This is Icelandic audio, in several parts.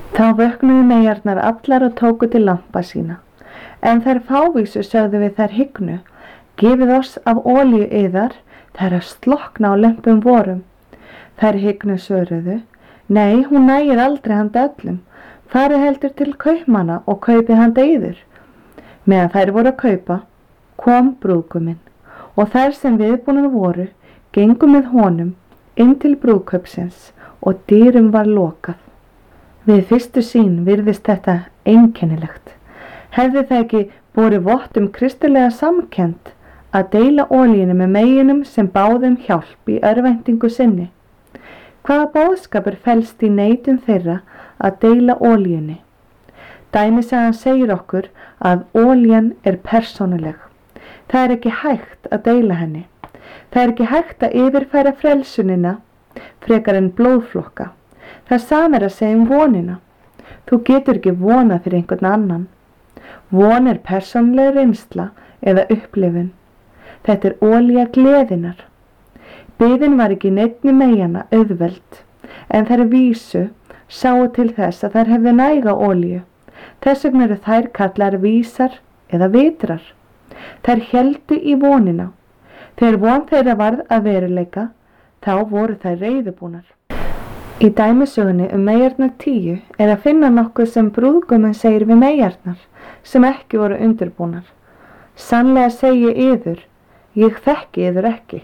Þá vöknuðu meyjarnar allar og tóku til lampa sína. En þær fávísu sögðu við þær hygnu: gefið oss af olíu yðar, það er að slokkna á lömpum vorum. Þær hygnu svöruðu: nei, hún nægir aldrei handa öllum. Farið heldur til kaupmanna og kaupið handa yður. Meðan þær voru að kaupa, kom brúðguminn, og þær sem viðbúnar voru, gengu með honum inn til brúðkaupsins og dyrum var lokað. Við fyrstu sýn virðist þetta einkennilegt. Hefði það ekki borið vott kristilega samkennd að deila olíunni með meyjunum sem báðu hjálp í örvæntingu sinni? Hvaða boðskapur felst í neitun þeirra að deila olíunni? Dæmisagan segir okkur að olían er persónuleg. Það er ekki hægt að deila henni. Það er ekki hægt að yfirfæra frelsunina frekar en blóðflokka. Það sama er að segja vonina. Þú getur ekki vonað fyrir einhvern annan. Von er persónuleg reynsla eða upplifun. Þetta er olía gleðinnar. Biðin var ekki neinni meyjanna auðveld, en þær vísu sáu til þess að þær hefðu næga olíu. Þess vegna eru þær kallar vísar eða vitrar. Þær héldu í vonina. Þegar von þeirra varð að veruleika, þá voru þær reiðubúnar. Í dæmisögunni meyjarnar 10 er að finna nokkuð sem brúðguminn segir við meyjarnar sem ekki voru undirbúnar. Sannlega segi yður, ég þekki yður ekki.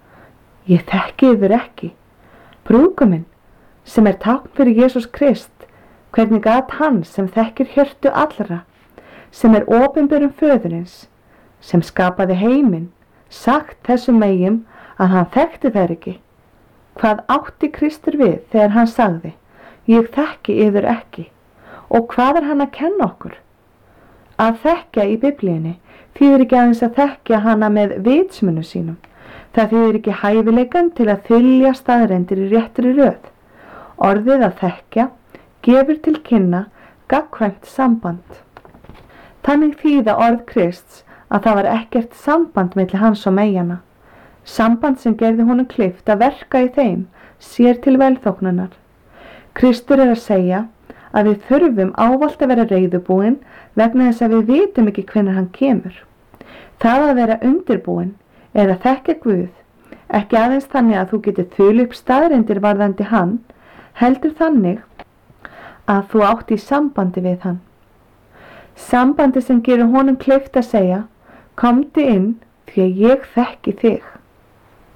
Ég þekki yður ekki. Brúðguminn, sem er tákn fyrir Jesús Krist, hvernig gat hann sem þekkir hjörtu allra, sem er opinberum föðurins, sem skapaði heiminn, sagt þessum meyjum að hann þekkti þær ekki? Hvað átti Kristur við þegar hann sagði, ég þekki yður ekki? Og hvað er hann að kenna okkur? Að þekkja í Biblíunni þýðir ekki aðeins að þekkja hana með vitsmunu sínum. Það þýðir ekki hæfileikan til að þylja staðreyndir í réttri röð. Orðið að þekkja gefur til kynna gagnkvæmt samband. Þannig þýða orð Krists að það var ekkert samband milli hans og meyjanna. Samband sem gerði honum kleift að verka í þeim sér til velþóknunar. Kristur er að segja að við þurfum ávallt að vera reiðubúin vegna þess að við vitum ekki hvenær hann kemur. Það að vera undirbúin er að þekkja Guð, ekki aðeins þannig að þú getur þulu upp staðreyndir varðandi hann, heldur þannig að þú átt í sambandi við hann. Sambandi sem gerir honum kleift að segja, komdu inn því að ég þekki þig.